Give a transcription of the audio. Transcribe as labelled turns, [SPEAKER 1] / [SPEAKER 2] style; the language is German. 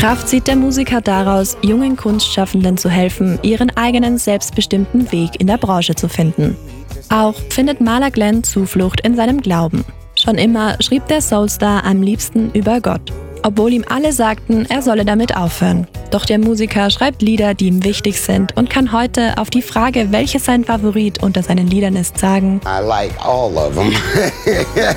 [SPEAKER 1] Kraft zieht der Musiker daraus, jungen Kunstschaffenden zu helfen, ihren eigenen selbstbestimmten Weg in der Branche zu finden. Auch findet Maler Glenn Zuflucht in seinem Glauben. Schon immer schrieb der Soulstar am liebsten über Gott, obwohl ihm alle sagten, er solle damit aufhören. Doch der Musiker schreibt Lieder, die ihm wichtig sind und kann heute auf die Frage, welches sein Favorit unter seinen Liedern ist, sagen:
[SPEAKER 2] I like all of them.